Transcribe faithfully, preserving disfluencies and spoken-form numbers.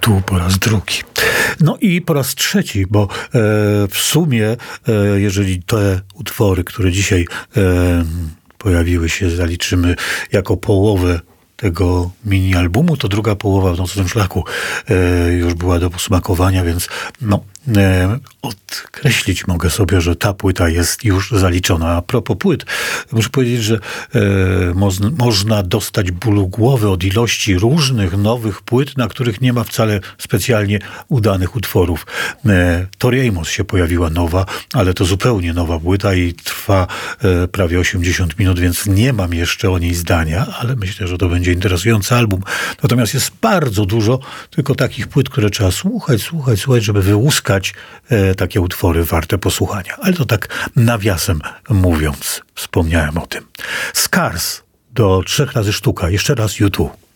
tu po raz drugi. No i po raz trzeci, bo e, w sumie, e, jeżeli te utwory, które dzisiaj e, pojawiły się, zaliczymy jako połowę tego mini-albumu, to druga połowa w Nocnym Szlaku e, już była do posmakowania, więc no, e, odkreślić mogę sobie, że ta płyta jest już zaliczona. A propos płyt, muszę powiedzieć, że e, moz, można dostać bólu głowy od ilości różnych nowych płyt, na których nie ma wcale specjalnie udanych utworów. E, Tori Amos się pojawiła nowa, ale to zupełnie nowa płyta i trwa e, prawie osiemdziesiąt minut, więc nie mam jeszcze o niej zdania, ale myślę, że to będzie interesujący album. Natomiast jest bardzo dużo tylko takich płyt, które trzeba słuchać, słuchać, słuchać, żeby wyłuskać e, takie utwory warte posłuchania. Ale to tak nawiasem mówiąc, wspomniałem o tym. Scars do trzech razy sztuka. Jeszcze raz U dwa.